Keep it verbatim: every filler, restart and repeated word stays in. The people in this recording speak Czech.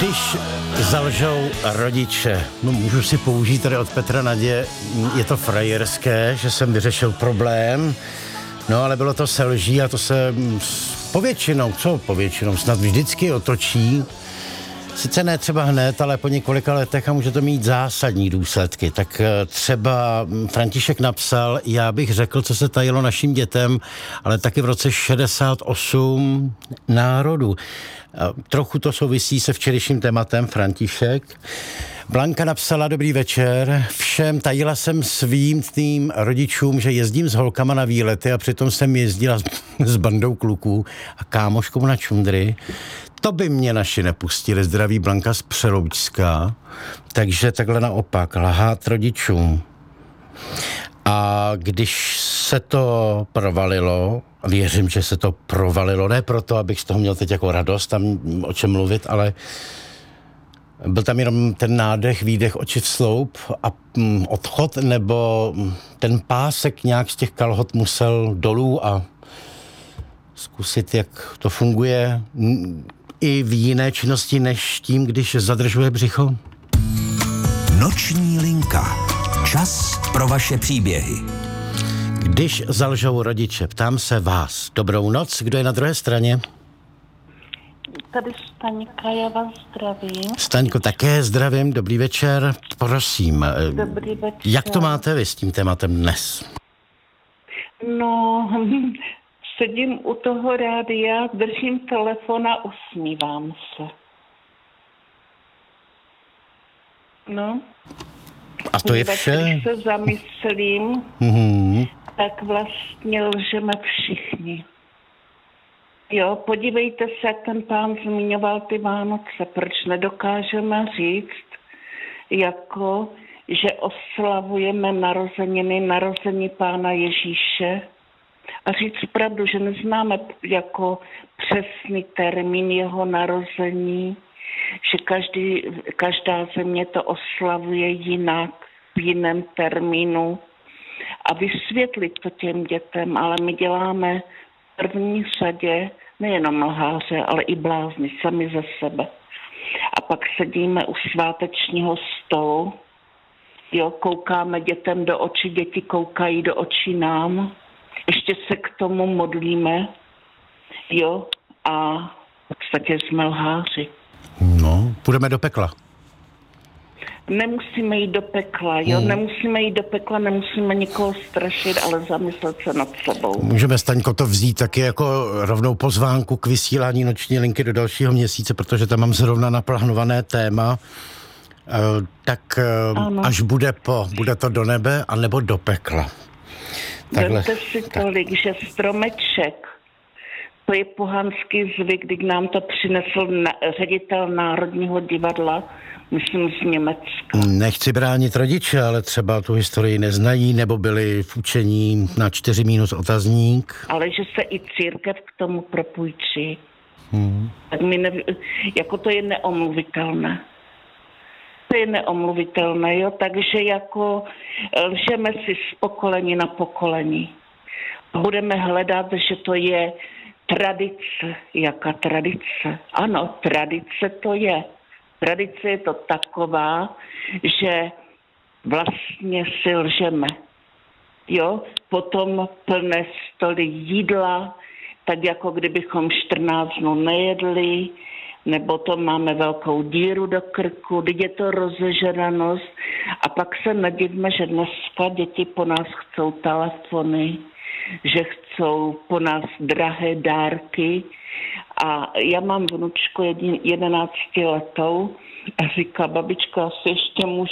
Když zalžou rodiče, no můžu si použít tady od Petra Nadě, je to frajerské, že jsem vyřešil problém, no ale bylo to se lží a to se povětšinou, co povětšinou, snad vždycky otočí. Sice ne třeba hned, ale po několika letech a může to mít zásadní důsledky. Tak třeba František napsal, já bych řekl, co se tajilo našim dětem, ale taky v roce šedesát osm národu. Trochu to souvisí se včerejším tématem, František. Blanka napsala, dobrý večer, všem tajila jsem svým tým rodičům, že jezdím s holkama na výlety a přitom jsem jezdila s, s bandou kluků a kámoškou na čundry. To by mě naši nepustili, zdraví Blanka z Přeloučska. Takže takhle naopak, lhát rodičům. A když se to provalilo, věřím, že se to provalilo, ne proto, abych z toho měl teď jako radost, tam o čem mluvit, ale byl tam jenom ten nádech, výdech, oči v sloup a mm, odchod, nebo ten pásek nějak z těch kalhot musel dolů a zkusit, jak to funguje i v jiné činnosti, než tím, když zadržuje břicho. Noční linka. Čas pro vaše příběhy. Když zalžou rodiče, ptám se vás. Dobrou noc, kdo je na druhé straně? Tady Staňka, já vás zdravím. Staňko, také zdravím, dobrý večer, prosím. Dobrý večer. Jak to máte vy s tím tématem dnes? No, sedím u toho rádia, držím telefon a usmívám se. No. A to je vše? Když se zamyslím, mm-hmm. tak vlastně lžeme všichni. Jo, podívejte se, jak ten pán zmiňoval ty Vánoce. Proč nedokážeme říct, jako, že oslavujeme narozeniny, narození pána Ježíše a říct pravdu, že neznáme jako přesný termín jeho narození, že každý, každá země to oslavuje jinak, v jiném termínu a vysvětlit to těm dětem, ale my děláme v první řadě nejenom lháře, ale i blázni sami ze sebe. A pak sedíme u svátečního stolu, jo, koukáme dětem do očí, děti koukají do očí nám, ještě se k tomu modlíme, jo, a v podstatě jsme lháři. No, půjdeme do pekla. Nemusíme jít do pekla, jo? Hmm. Nemusíme jít do pekla, nemusíme nikoho strašit, ale zamyslet se nad sebou. Můžeme, Staňko, to vzít taky jako rovnou pozvánku k vysílání noční linky do dalšího měsíce, protože tam mám zrovna naplánované téma. E, tak ano. Až bude po, bude to do nebe, anebo do pekla. Vemte si tolik, tak. Že stromeček, to je pohanský zvyk, když nám to přinesl na, ředitel Národního divadla, myslím z Německa. Nechci bránit rodiče, ale třeba tu historii neznají, nebo byli v učení na čtyři minus otazník. Ale že se i církev k tomu propůjčí. Hmm. Tak mi ne, jako to je neomluvitelné. To je neomluvitelné, jo, takže jako lžeme si z pokolení na pokolení. Budeme hledat, že to je tradice. Jaká tradice? Ano, tradice to je. Tradice je to taková, že vlastně si lžeme. Jo? Potom plné stoly jídla, tak jako kdybychom čtrnáct dnů nejedli, nebo to máme velkou díru do krku, teď je to rozežranost. A pak se nedivme, že dneska děti po nás chcou telefony, že chcou po nás drahé dárky. A já mám vnučku jedenáctiletou a říká, babičko, asi ještě můžu